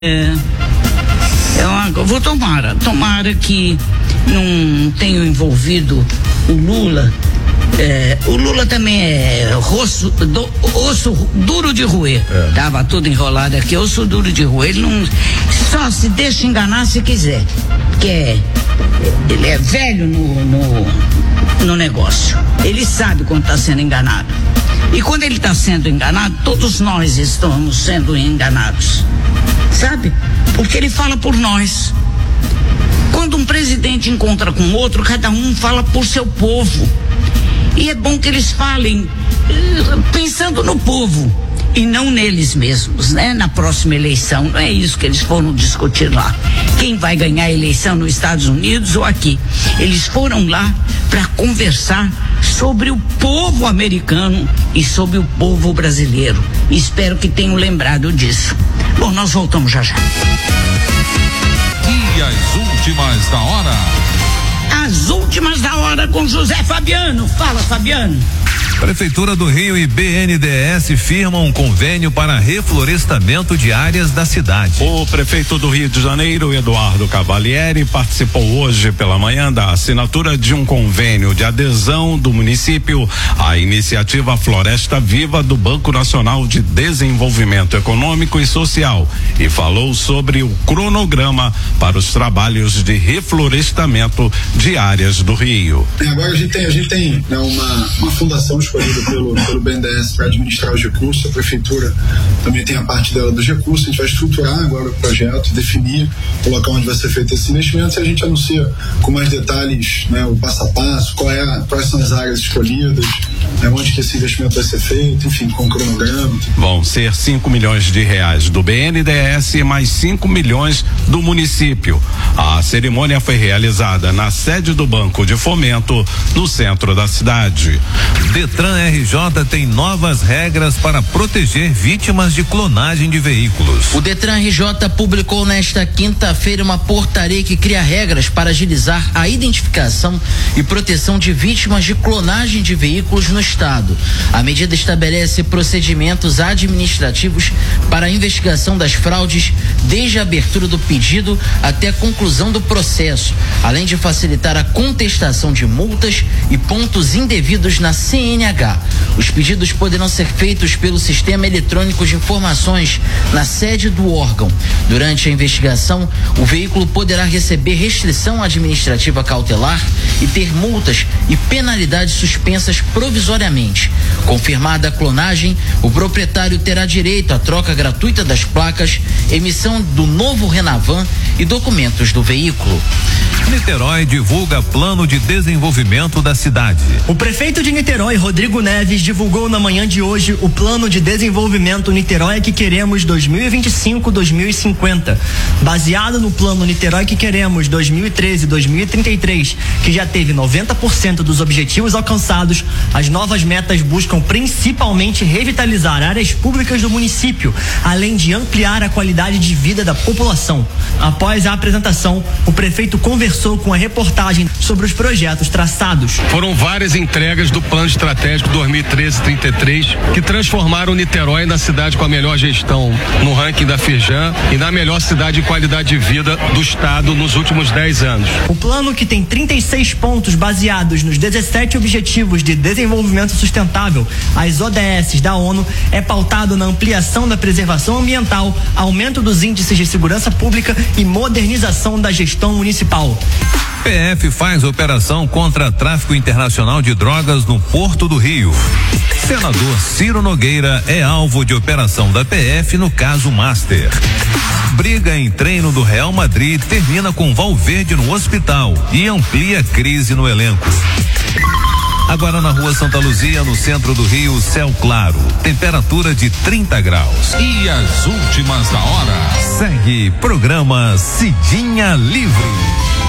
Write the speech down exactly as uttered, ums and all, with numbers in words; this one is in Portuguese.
É, eu vou tomara, tomara que não tenham envolvido o Lula. É, o Lula também é osso, do, osso duro de roer. É. Tava tudo enrolado aqui, osso duro de roer. Ele não só se deixa enganar se quiser. Porque é, ele é velho no, no, no negócio. Ele sabe quando está sendo enganado. E quando ele está sendo enganado, todos nós estamos sendo enganados. Sabe? Porque ele fala por nós. Quando um presidente encontra com outro, cada um fala por seu povo. E é bom que eles falem pensando no povo e não neles mesmos, né? Na próxima eleição, não é isso que eles foram discutir lá. Quem vai ganhar a eleição nos Estados Unidos ou aqui? Eles foram lá para conversar sobre o povo americano e sobre o povo brasileiro. Espero que tenham lembrado disso. Bom, nós voltamos já já. E as últimas da hora? As últimas da hora com José Fabiano. Fala, Fabiano. Prefeitura do Rio e B N D E S firmam um convênio para reflorestamento de áreas da cidade. O prefeito do Rio de Janeiro, Eduardo Cavalieri, participou hoje pela manhã da assinatura de um convênio de adesão do município à iniciativa Floresta Viva do Banco Nacional de Desenvolvimento Econômico e Social e falou sobre o cronograma para os trabalhos de reflorestamento de áreas do Rio. Agora a gente tem, a gente tem né, uma, uma fundação escolhida pelo, pelo B N D E S para administrar os recursos. A prefeitura também tem a parte dela dos recursos. A gente vai estruturar agora o projeto, definir o local onde vai ser feito esse investimento e a gente anuncia com mais detalhes, né, o passo a passo, qual é a, quais são as áreas escolhidas, né, onde que esse investimento vai ser feito, enfim, com o cronograma. Vão ser cinco milhões de reais do B N D E S e mais cinco milhões do município. A cerimônia foi realizada na sede do Banco de Fomento, no centro da cidade. Detran R J tem novas regras para proteger vítimas de clonagem de veículos. O Detran R J publicou nesta quinta-feira uma portaria que cria regras para agilizar a identificação e proteção de vítimas de clonagem de veículos no estado. A medida estabelece procedimentos administrativos para a investigação das fraudes desde a abertura do pedido até a conclusão do processo, além de facilitar a contestação de multas e pontos indevidos na C N H. Os pedidos poderão ser feitos pelo Sistema Eletrônico de Informações na sede do órgão. Durante a investigação, o veículo poderá receber restrição administrativa cautelar e ter multas e penalidades suspensas provisoriamente. Confirmada a clonagem, o proprietário terá direito à troca gratuita das placas, emissão do novo Renavan e documentos do veículo. Niterói divulga plano de desenvolvimento da cidade. O prefeito de Niterói, Rodrigo Neves, divulgou na manhã de hoje o plano de desenvolvimento Niterói que queremos dois mil e vinte e cinco a dois mil e cinquenta. Baseado no plano Niterói que queremos dois mil e treze a dois mil e trinta e três, que já teve noventa por cento dos objetivos alcançados, as novas metas buscam principalmente revitalizar áreas públicas do município, além de ampliar a qualidade de vida da população. Após a apresentação, o prefeito conversou com a reportagem sobre os projetos traçados. Foram várias entregas do Plano Estratégico dois mil e treze a trinta e três que transformaram Niterói na cidade com a melhor gestão no ranking da Firjan e na melhor cidade em qualidade de vida do estado nos últimos dez anos. O plano, que tem trinta e seis pontos baseados nos dezessete Objetivos de Desenvolvimento Sustentável, as O D S da ONU, é pautado na ampliação da preservação ambiental, aumento dos índices de segurança pública e modernização da gestão municipal. P F faz operação contra tráfico internacional de drogas no Porto do Rio. Senador Ciro Nogueira é alvo de operação da P F no caso Master. Briga em treino do Real Madrid termina com Valverde no hospital e amplia crise no elenco. Agora na rua Santa Luzia, no centro do Rio, céu claro, temperatura de trinta graus. E as últimas da hora? Segue programa Cidinha Livre.